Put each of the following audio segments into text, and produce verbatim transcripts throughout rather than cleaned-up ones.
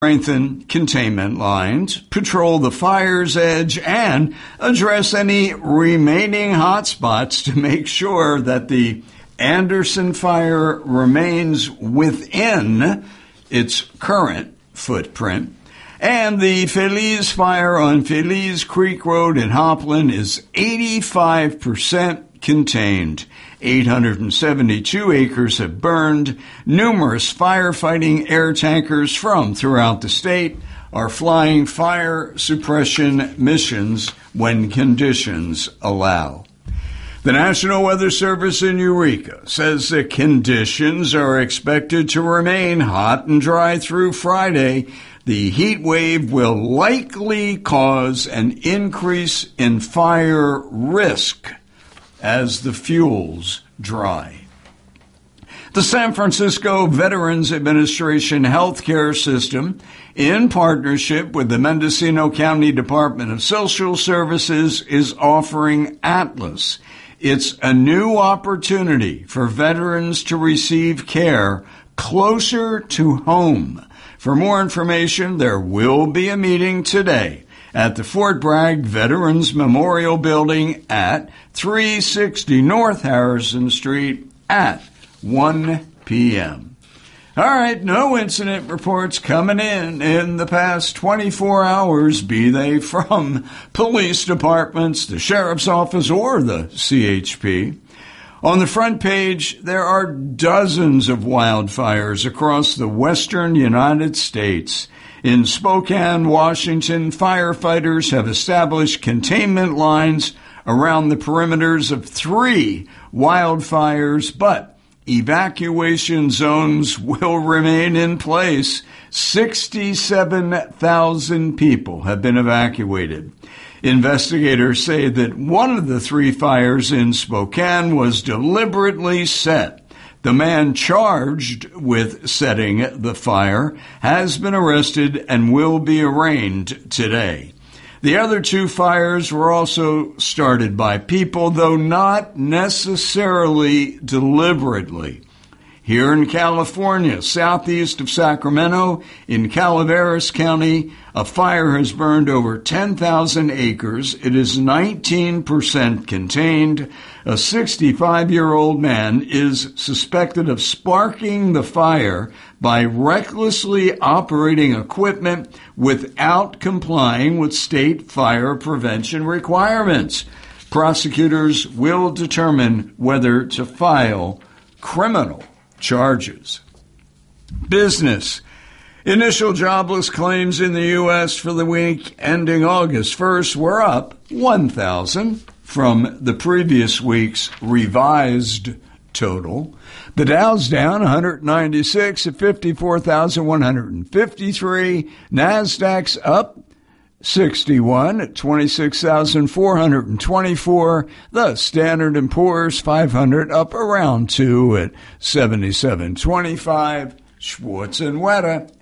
strengthen containment lines, patrol the fire's edge, and address any remaining hotspots to make sure that the Anderson fire remains within its current footprint. And the Feliz fire on Feliz Creek Road in Hopland is eighty-five percent contained. eight hundred seventy-two acres have burned. Numerous firefighting air tankers from throughout the state are flying fire suppression missions when conditions allow. The National Weather Service in Eureka says the conditions are expected to remain hot and dry through Friday. The heat wave will likely cause an increase in fire risk as the fuels dry. The San Francisco Veterans Administration healthcare system, in partnership with the Mendocino County Department of Social Services, is offering Atlas. It's a new opportunity for veterans to receive care closer to home. For more information, there will be a meeting today at the Fort Bragg Veterans Memorial Building at three sixty North Harrison Street at one p.m. All right, no incident reports coming in in the past twenty-four hours, be they from police departments, the sheriff's office, or the C H P. On the front page, there are dozens of wildfires across the western United States. In Spokane, Washington, firefighters have established containment lines around the perimeters of three wildfires, but evacuation zones will remain in place. sixty-seven thousand people have been evacuated. Investigators say that one of the three fires in Spokane was deliberately set. The man charged with setting the fire has been arrested and will be arraigned today. The other two fires were also started by people, though not necessarily deliberately. Here in California, southeast of Sacramento, in Calaveras County, a fire has burned over ten thousand acres. It is nineteen percent contained. A sixty-five-year-old man is suspected of sparking the fire by recklessly operating equipment without complying with state fire prevention requirements. Prosecutors will determine whether to file criminal charges. Business. Initial jobless claims in the U S for the week ending August first were up one thousand from the previous week's revised total. The Dow's down one hundred ninety-six at fifty-four thousand one hundred fifty-three. NASDAQ's up sixty-one at twenty-six thousand four hundred twenty-four. The Standard and Poor's five hundred up around two at seventy-seven twenty-five. Schwartz and Weta,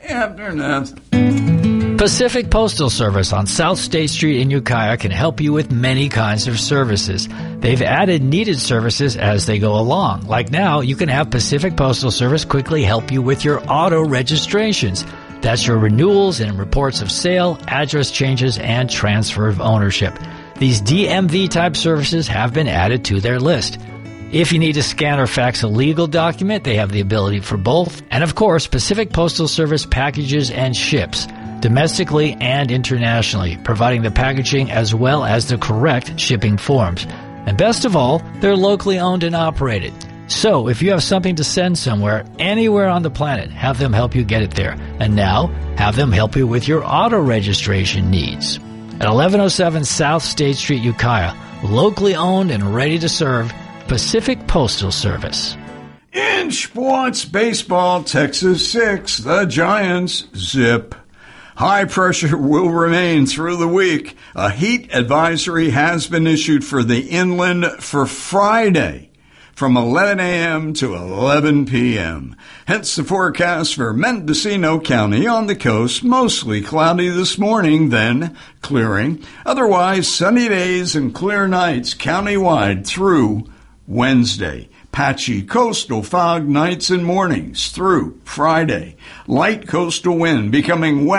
afternoon. Pacific Postal Service on South State Street in Ukiah can help you with many kinds of services. They've added needed services as they go along. Like now, you can have Pacific Postal Service quickly help you with your auto registrations. That's your renewals and reports of sale, address changes, and transfer of ownership. These D M V-type services have been added to their list. If you need to scan or fax a legal document, they have the ability for both. And of course, Pacific Postal Service packages and ships, domestically and internationally, providing the packaging as well as the correct shipping forms. And best of all, they're locally owned and operated. So if you have something to send somewhere, anywhere on the planet, have them help you get it there. And now, have them help you with your auto registration needs. At eleven oh seven South State Street, Ukiah, locally owned and ready to serve, Pacific Postal Service. In sports, baseball, Texas six, the Giants zip. High pressure will remain through the week. A heat advisory has been issued for the inland for Friday from eleven a.m. to eleven p.m. Hence the forecast for Mendocino County on the coast, mostly cloudy this morning, then clearing. Otherwise, sunny days and clear nights countywide through Wednesday. Patchy coastal fog nights and mornings through Friday. Light coastal wind becoming west